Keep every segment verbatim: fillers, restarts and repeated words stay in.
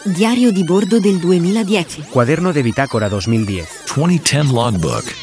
Diario di bordo del duemiladieci. Cuaderno de bitácora dos mil diez. duemiladieci Logbook.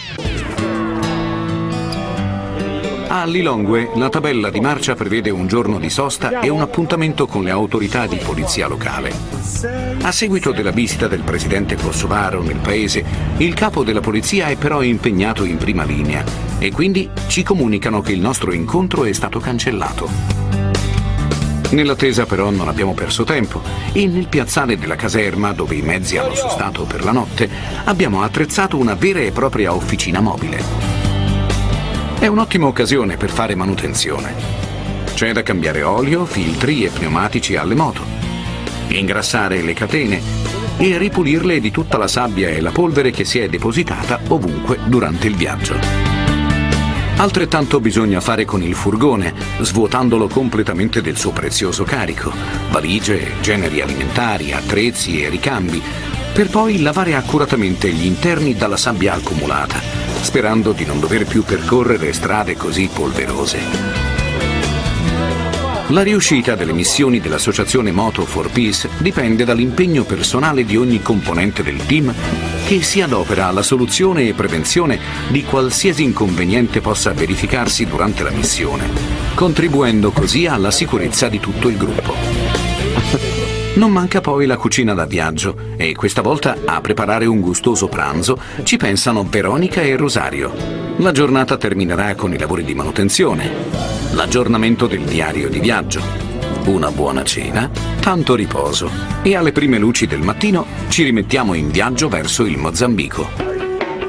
A Lilongwe la tabella di marcia prevede un giorno di sosta e un appuntamento con le autorità di polizia locale. A seguito della visita del presidente kosovaro nel paese, il capo della polizia è però impegnato in prima linea e quindi ci comunicano che il nostro incontro è stato cancellato. Nell'attesa però non abbiamo perso tempo e nel piazzale della caserma, dove i mezzi hanno sostato per la notte, abbiamo attrezzato una vera e propria officina mobile. È un'ottima occasione per fare manutenzione. C'è da cambiare olio, filtri e pneumatici alle moto, ingrassare le catene e ripulirle di tutta la sabbia e la polvere che si è depositata ovunque durante il viaggio. Altrettanto bisogna fare con il furgone, svuotandolo completamente del suo prezioso carico, valigie, generi alimentari, attrezzi e ricambi, per poi lavare accuratamente gli interni dalla sabbia accumulata, sperando di non dover più percorrere strade così polverose. La riuscita delle missioni dell'associazione Moto for Peace dipende dall'impegno personale di ogni componente del team che si adopera alla soluzione e prevenzione di qualsiasi inconveniente possa verificarsi durante la missione, contribuendo così alla sicurezza di tutto il gruppo. Non manca poi la cucina da viaggio e questa volta a preparare un gustoso pranzo ci pensano Veronica e Rosario. La giornata terminerà con i lavori di manutenzione, l'aggiornamento del diario di viaggio, una buona cena, tanto riposo e alle prime luci del mattino ci rimettiamo in viaggio verso il Mozambico.